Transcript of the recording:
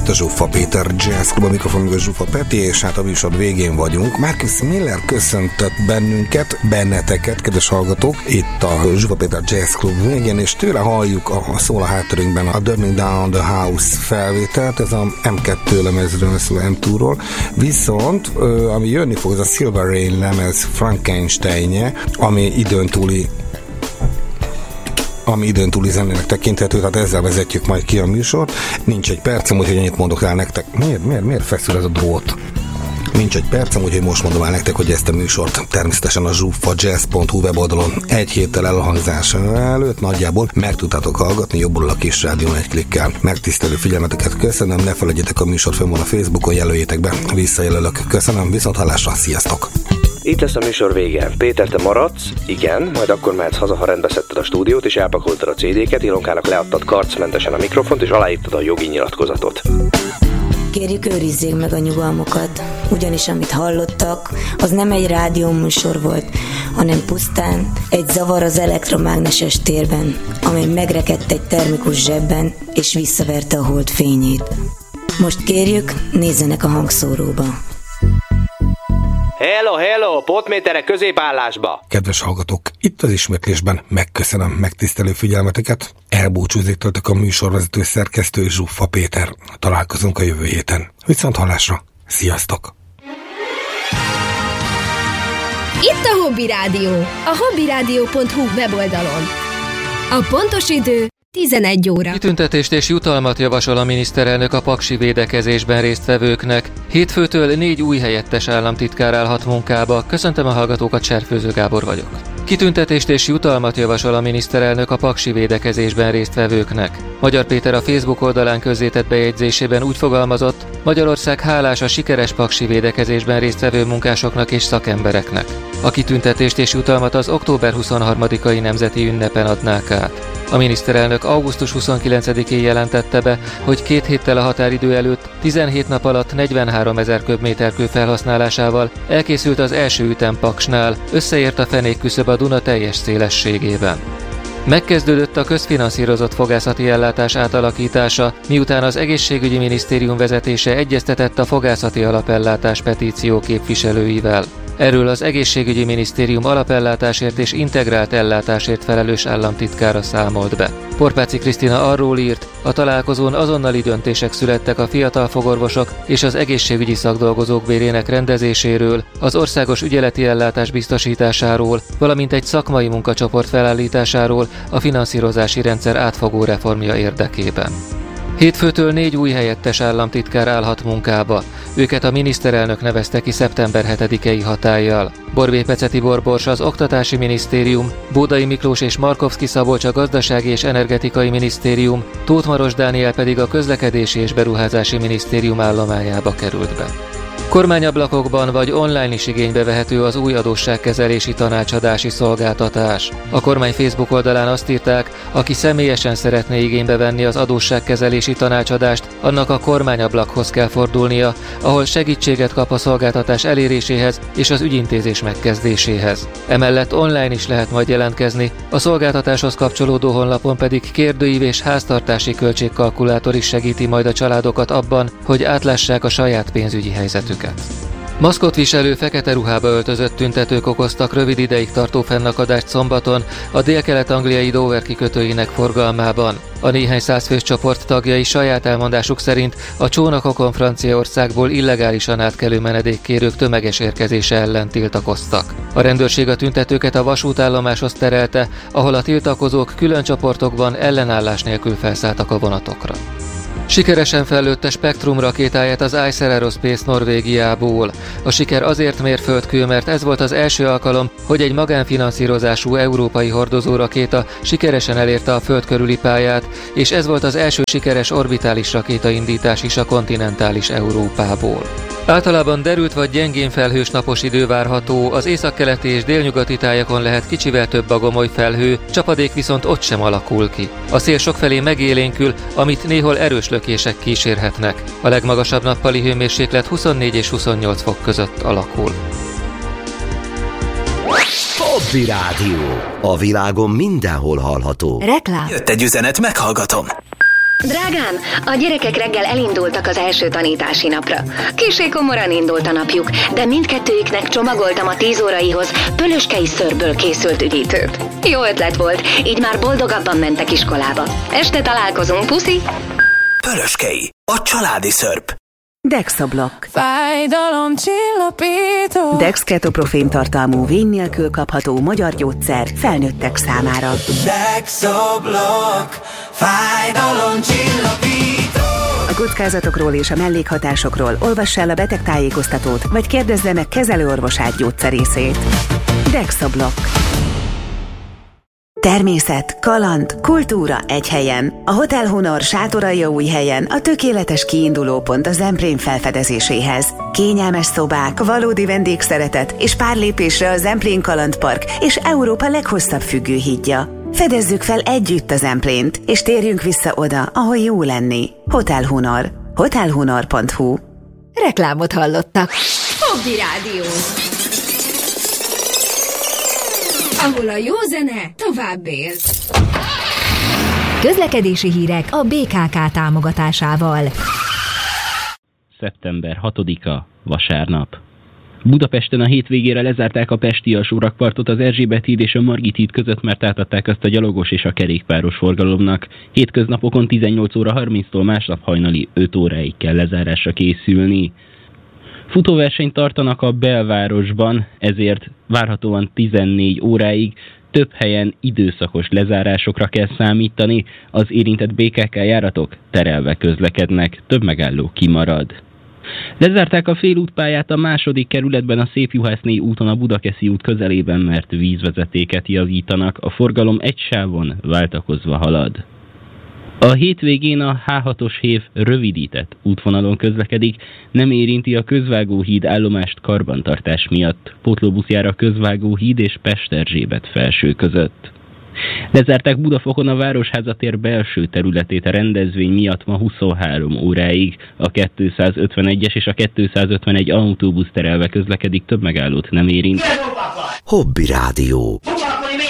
itt a Zsuffa Péter Jazz Club, a mikrofon a Zsuffa Peti, és hát a műsor végén vagyunk. Marcus Miller köszöntött benneteket, kedves hallgatók, itt a Zsuffa Péter Jazz Club végén, és tőle halljuk a szól a hátterünkben a Burning Down the House felvételt, ez a M2 lemezről szól, M2-ról, viszont ami jönni fog, az a Silver Rain lemez Frankensteinje, ami időn túli zenének tekinthető, tehát ezzel vezetjük majd ki a műsort. Nincs egy percem, úgyhogy ennyit mondok el nektek. Miért feszül ez a drót? Nincs egy percem, úgyhogy most mondom el nektek, hogy ezt a műsort természetesen a zsuffajazz.hu weboldalon egy héttel elhangzása előtt nagyjából meg tudtátok hallgatni, jobbul a kis rádión egy klikkel. Megtisztelő figyelmeteket köszönöm, ne felejtjétek, a műsor fönn van a Facebookon, jelöljétek be, visszajelölök. Köszönöm, viszont hallásra, sziasztok! Itt lesz a műsor vége. Péter, te maradsz? Igen, majd akkor mehetsz haza, ha rendbeszedted a stúdiót, és elpakoltad a CD-ket, Ilonkának leadtad karcmentesen a mikrofont, és aláírtad a jogi nyilatkozatot. Kérjük, őrizzék meg a nyugalmukat, ugyanis amit hallottak, az nem egy rádióműsor volt, hanem pusztán egy zavar az elektromágneses térben, amely megrekedt egy termikus zsebben, és visszaverte a hold fényét. Most kérjük, nézzenek a hangszóróba. Hello, potméterek középállásba! Kedves hallgatók, itt az ismétlésben megköszönöm megtisztelő figyelmeteket. Elbúcsúzik tőletek a műsorvezető szerkesztő Zsuffa Péter. Találkozunk a jövő héten. Viszont hallásra, sziasztok! Itt a Hobby Rádió, a hobbyradio.hu weboldalon. A pontos idő 11 óra. Kitüntetést és jutalmat javasol a miniszterelnök a paksi védekezésben résztvevőknek. Hétfőtől 4 új helyettes államtitkár állhat munkába. Köszöntöm a hallgatókat, Cserfőző Gábor vagyok. Kitüntetést és jutalmat javasol a miniszterelnök a paksi védekezésben résztvevőknek. Magyar Péter a Facebook oldalán közzétett bejegyzésében úgy fogalmazott, Magyarország hálás a sikeres paksi védekezésben résztvevő munkásoknak és szakembereknek. A kitüntetést és jutalmat az október 23-ai nemzeti ünnepen adnák át. A miniszterelnök augusztus 29-én jelentette be, hogy 2 héttel a határidő előtt 17 nap alatt 43 000 köbméterkő felhasználásával elkészült az első ütem Paksnál, összeért a fenékküszöb a Duna teljes szélességében. Megkezdődött a közfinanszírozott fogászati ellátás átalakítása, miután az Egészségügyi Minisztérium vezetése egyeztetett a fogászati alapellátás petíció képviselőivel. Erről az Egészségügyi Minisztérium alapellátásért és integrált ellátásért felelős államtitkára számolt be. Porpáci Krisztina arról írt, a találkozón azonnali döntések születtek a fiatal fogorvosok és az egészségügyi szakdolgozók bérének rendezéséről, az országos ügyeleti ellátás biztosításáról, valamint egy szakmai munkacsoport felállításáról a finanszírozási rendszer átfogó reformja érdekében. Hétfőtől 4 új helyettes államtitkár állhat munkába. Őket a miniszterelnök nevezte ki szeptember 7-i hatállyal. Borbély Pece Tibor Bors az Oktatási Minisztérium, Bódai Miklós és Markovszki Szabolcs a Gazdasági és Energetikai Minisztérium, Tóth Maros Dániel pedig a Közlekedési és Beruházási Minisztérium állomájába került be. Kormányablakokban vagy online is igénybe vehető az új adósságkezelési tanácsadási szolgáltatás. A kormány Facebook oldalán azt írták, aki személyesen szeretné igénybe venni az adósságkezelési tanácsadást, annak a kormányablakhoz kell fordulnia, ahol segítséget kap a szolgáltatás eléréséhez és az ügyintézés megkezdéséhez. Emellett online is lehet majd jelentkezni, a szolgáltatáshoz kapcsolódó honlapon pedig kérdőív és háztartási költségkalkulátor is segíti majd a családokat abban, hogy átlássák a saját pénzügyi helyzetüket. Maszkot viselő, fekete ruhába öltözött tüntetők okoztak rövid ideig tartó fennakadást szombaton a délkelet-angliai Dover kikötőinek forgalmában. A néhány százfős csoport tagjai saját elmondásuk szerint a csónakokon Franciaországból illegálisan átkelő menedékkérők tömeges érkezése ellen tiltakoztak. A rendőrség a tüntetőket a vasútállomáshoz terelte, ahol a tiltakozók külön csoportokban ellenállás nélkül felszálltak a vonatokra. Sikeresen fellőtte Spektrum rakétáját az Icer Aerospace Norvégiából. A siker azért mérföldkő, mert ez volt az első alkalom, hogy egy magánfinanszírozású európai hordozórakéta sikeresen elérte a Föld körüli pályát, és ez volt az első sikeres orbitális rakétaindítás is a kontinentális Európából. Általában derült vagy gyengén felhős napos idő várható, az északkeleti és délnyugati tájakon lehet kicsivel több a gomoly felhő, csapadék viszont ott sem alakul ki. A szél sokfelé megélénkül, amit néhol erős lökések kísérhetnek. A legmagasabb nappali hőmérséklet 24 és 28 fok között alakul. Hobby Rádió. A világon mindenhol hallható. Reklám. Jött egy üzenet, meghallgatom. Drágám, a gyerekek reggel elindultak az első tanítási napra. Kissé komoran indult a napjuk, de mindkettőjüknek csomagoltam a 10 óraihoz pölöskei szörből készült üdítőt. Jó ötlet volt, így már boldogabban mentek iskolába. Este találkozunk, puszi! Pölöskei, a családi szörp. Dexablock. Fájdalomcsillapító. Dex ketoprofén tartalmú, vény nélkül kapható magyar gyógyszer felnőttek számára. Dexablock. Fájdalomcsillapító. A kockázatokról és a mellékhatásokról olvass el a betegtájékoztatót, vagy kérdezze meg kezelőorvosát gyógyszerészét. Dexablock. Természet, kaland, kultúra egy helyen. A Hotel Honor Sátoraljaújhelyen a tökéletes kiindulópont a Zemplén felfedezéséhez. Kényelmes szobák, valódi vendégszeretet és pár lépésre a Zemplén Kalandpark és Európa leghosszabb függőhídja. Fedezzük fel együtt a Zemplént, és térjünk vissza oda, ahol jó lenni. Hotel Honor. Hotelhonor.hu. Reklámot hallottak. Hobby Rádió. Ahol a jó zene tovább él. Közlekedési hírek a BKK támogatásával. Szeptember 6-a, vasárnap. Budapesten a hétvégére lezárták a pesti alsórakpartot az Erzsébet híd és a Margit híd között, mert átadták azt a gyalogos és a kerékpáros forgalomnak. Hétköznapokon 18 óra 30-tól másnap hajnali 5 óráig kell lezárásra készülni. Futóversenyt tartanak a belvárosban, ezért várhatóan 14 óráig több helyen időszakos lezárásokra kell számítani, az érintett BKK járatok terelve közlekednek, több megálló kimarad. Lezárták a félútpályát a második kerületben a Szépjuhászné úton a Budakeszi út közelében, mert vízvezetéket javítanak, a forgalom egy sávon váltakozva halad. A hétvégén a H6-os hév rövidített útvonalon közlekedik, nem érinti a Közvágóhíd állomást karbantartás miatt, pótlóbuszjára Közvágóhíd és Pesterzsébet felső között. Lezárták Budafokon a Városházatér belső területét a rendezvény miatt ma 23 óráig. A 251-es és a 251 autóbusz terelve közlekedik, több megállót nem érint. Hobby Rádió.